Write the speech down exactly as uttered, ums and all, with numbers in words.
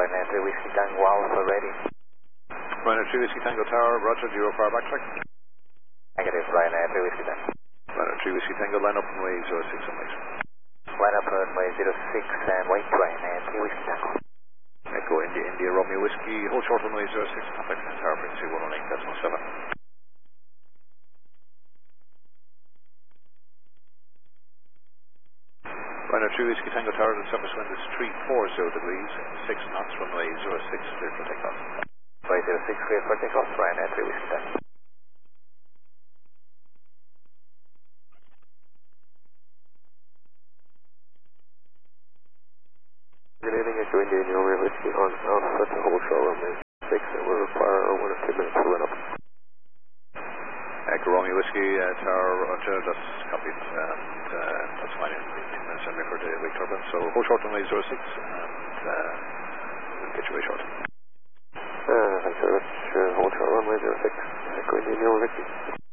Ryanair three Whiskey Tango Alpha ready. Ryanair three Whiskey Tango Tower, Roger, zero fire backtrack. Negative, Ryanair three Whiskey Tango. Ryanair three Whiskey Tango, line up and way zero six on wait. Line up runway zero six and wait, Ryanair three Whiskey Tango. Echo India, India, Romeo Whiskey, hold short runway zero six, contact tower frequency one one eight decimal seven. Ryanair three Whiskey Tango Tower, the surface wind is three four zero degrees, six knots, runway zero six, clear for takeoff. Runway zero six, clear for takeoff, Ryanair three Whiskey Tango. Good evening, Echo India, Romeo Whiskey on Alpha to hold short runway six, and will require one or two minutes to run up. Echo Romeo Whiskey, uh, Tower, Roger, that's copied, and uh, that's fine, in two minutes and for the wake turbine. So hold short runway zero six, and uh, we'll get you way short. Uh, thanks very much, uh, hold short runway zero six, Echo India, Romeo Whiskey.